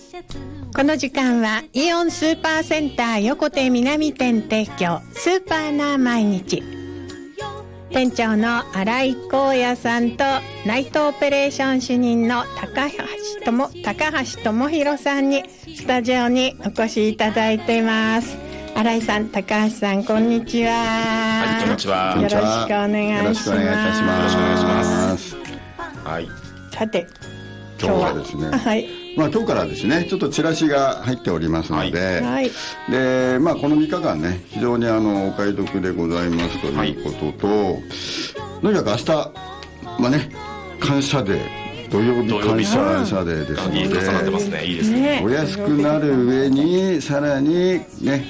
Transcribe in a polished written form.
この時間はイオンスーパーセンター横手南店提供スーパーな毎日、店長の新井光也さんとナイトオペレーション主任の高橋智弘さんにスタジオにお越しいただいています。新井さん、高橋さん、こんにちは。 はい、こんにちは。 よろしくお願いします。 よろしくお願いいたします。よろしくお願いします。はい。 さて、 今日はですね、 はい、 今日からですね、ちょっとチラシが入っておりますので、 はい、 で、この3日間ね、非常にお買い得でございますということと、とにかく明日、感謝デー、土曜日感謝デーですので、 重なってますね。いいですね。 お安くなる上にさらにね、